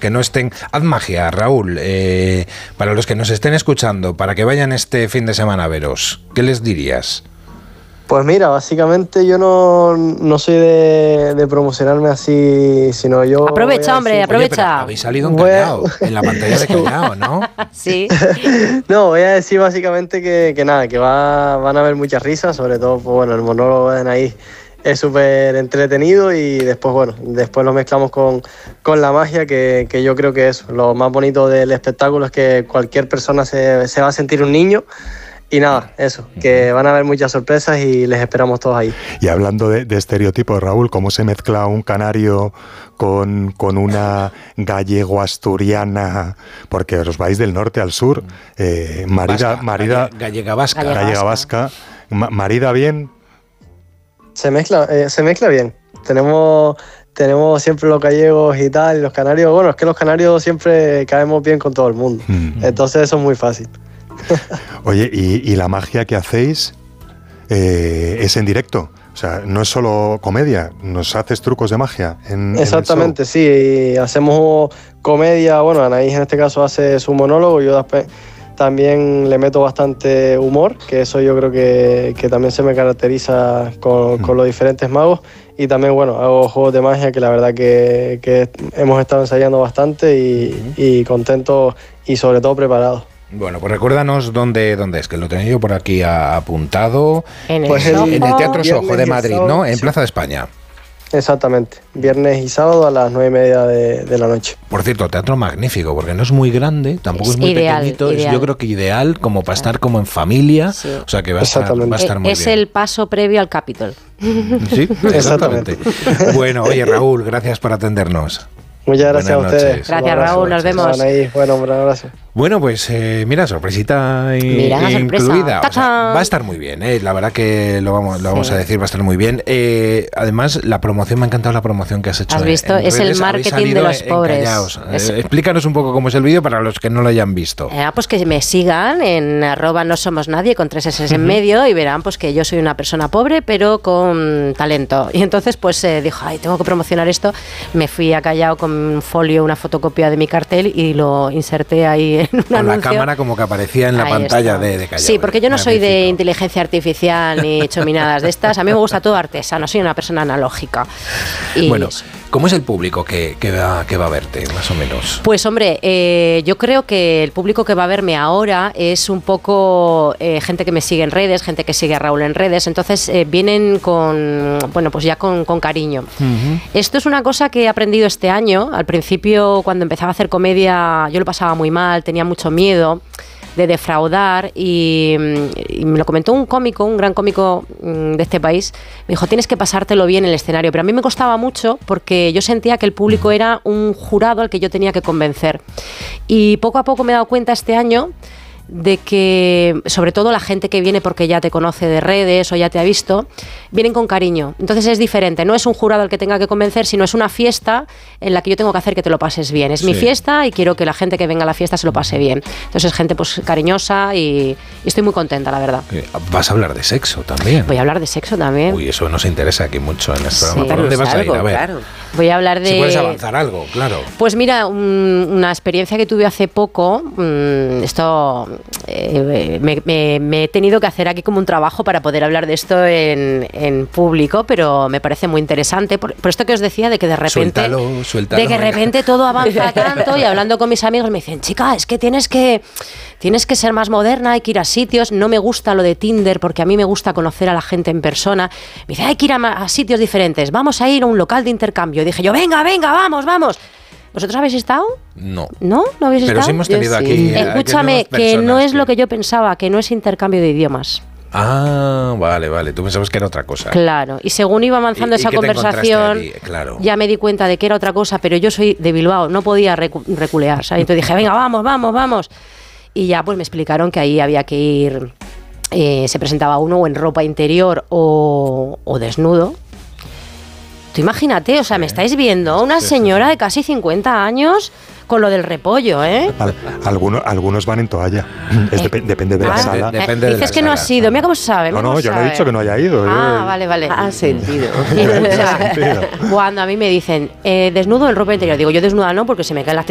que no estén... Haz magia, Raúl, para los que nos estén escuchando, para que vayan este fin de semana a veros, ¿qué les dirías? Pues mira, básicamente yo no soy de promocionarme así, sino yo... Aprovecha, hombre, aprovecha. Oye, habéis salido en Callao, en la pantalla de Callao, ¿no? Sí. No, voy a decir básicamente que nada, que van a haber muchas risas, sobre todo, pues bueno, el monólogo de Anaís es súper entretenido y después lo mezclamos con la magia, que yo creo que es lo más bonito del espectáculo, es que cualquier persona se va a sentir un niño. Y nada, eso, que van a haber muchas sorpresas y les esperamos todos ahí. Y hablando de estereotipos, Raúl, ¿cómo se mezcla un canario con una gallego-asturiana? Porque os vais del norte al sur. Gallega vasca. ¿Marida bien? Se mezcla bien. Tenemos siempre los gallegos y tal, y los canarios. Bueno, es que los canarios siempre caemos bien con todo el mundo. Entonces eso es muy fácil. Oye, ¿y la magia que hacéis es en directo? O sea, no es solo comedia, ¿nos haces trucos de magia Exactamente, sí, hacemos comedia, bueno, Anaís en este caso hace su monólogo, yo después también le meto bastante humor, que eso yo creo que también se me caracteriza con los diferentes magos, y también, bueno, hago juegos de magia que la verdad que hemos estado ensayando bastante y contentos y sobre todo preparados. Bueno, pues recuérdanos dónde es, que lo tenía yo por aquí apuntado. En el Teatro Soho de Madrid, sábado, ¿no? En sí. Plaza de España. Exactamente, viernes y sábado a las 9:30 de la noche. Por cierto, teatro magnífico, porque no es muy grande, tampoco es muy ideal, pequeñito, ideal. Yo creo que ideal como para estar como en familia, Sí. o sea que va a estar muy Es bien. el paso previo al Capitol. Sí, exactamente. Bueno, oye, Raúl, gracias por atendernos. Muchas gracias Buenas a ustedes. noches. Gracias, Raúl, nos vemos. Bueno, un abrazo. Bueno, pues mira, sorpresita Mira, una sorpresa. incluida. O sea, ¡Tachán! va a estar muy bien, la verdad que lo vamos a decir, va a estar muy bien. Además, la promoción, me ha encantado la promoción que has hecho. ¿Has visto? Es el marketing de los pobres. Explícanos un poco cómo es el vídeo para los que no lo hayan visto. Pues que me sigan en @nosomosnadie con 3 S en medio y verán pues que yo soy una persona pobre pero con talento. Y entonces pues dijo, tengo que promocionar esto. Me fui a Callao con un folio, una fotocopia de mi cartel y lo inserté ahí en un con anuncio. La cámara como que aparecía en la Ahí pantalla está. de Callao. Sí, porque yo no soy de inteligencia artificial ni chominadas de estas. A mí me gusta todo artesano, soy una persona analógica. Y bueno, ¿cómo es el público que va a verte, más o menos? Pues hombre, yo creo que el público que va a verme ahora es un poco gente que me sigue en redes, gente que sigue a Raúl en redes, entonces vienen con, bueno, pues ya con cariño. Uh-huh. Esto es una cosa que he aprendido este año. Al principio, cuando empezaba a hacer comedia, yo lo pasaba muy mal, tenía mucho miedo de defraudar y me lo comentó un cómico, un gran cómico de este país. Me dijo, tienes que pasártelo bien en el escenario, pero a mí me costaba mucho porque yo sentía que el público era un jurado al que yo tenía que convencer, y poco a poco me he dado cuenta este año de que, sobre todo la gente que viene porque ya te conoce de redes o ya te ha visto, vienen con cariño. Entonces es diferente, no es un jurado al que tenga que convencer, sino es una fiesta en la que yo tengo que hacer que te lo pases bien. Es mi fiesta y quiero que la gente que venga a la fiesta se lo pase bien. Entonces es gente pues cariñosa y estoy muy contenta, la verdad. ¿Vas a hablar de sexo también? Voy a hablar de sexo también. Uy, eso nos interesa aquí mucho en este programa. Sí. ¿Por dónde vas a ir? A ver. Claro. Voy a hablar de... Si puedes avanzar algo, claro. Pues mira, una experiencia que tuve hace poco, esto... me he tenido que hacer aquí como un trabajo para poder hablar de esto en público, pero me parece muy interesante. Por esto que os decía, de que de repente... Suéltalo. De que de repente todo avanza tanto, y hablando con mis amigos me dicen, chica, es que tienes que ser más moderna, hay que ir a sitios. No me gusta lo de Tinder porque a mí me gusta conocer a la gente en persona. Me dice, hay que ir a sitios diferentes, vamos a ir a un local de intercambio. Y dije yo, venga, vamos. ¿Vosotros habéis estado? No. ¿No? ¿No habéis estado? Pero sí hemos tenido aquí... Escúchame, que no es lo que yo pensaba, que no es intercambio de idiomas. Ah, vale. Tú pensabas que era otra cosa. Claro, y según iba avanzando esa conversación, claro, ya me di cuenta de que era otra cosa, pero yo soy de Bilbao, no podía reculear, ¿sabes? Entonces dije, venga, vamos. Y ya pues me explicaron que ahí había que ir, se presentaba uno o en ropa interior o desnudo. Tú imagínate, o sea, me estáis viendo una señora de casi 50 años con lo del repollo, ¿eh? Algunos van en toalla. Depende de la sala. Dices que no has ido. Mira cómo se sabe. No, yo no he dicho que no haya ido. Vale. Ha sentido. Cuando a mí me dicen desnudo en ropa interior, digo yo desnuda no, porque se me caen las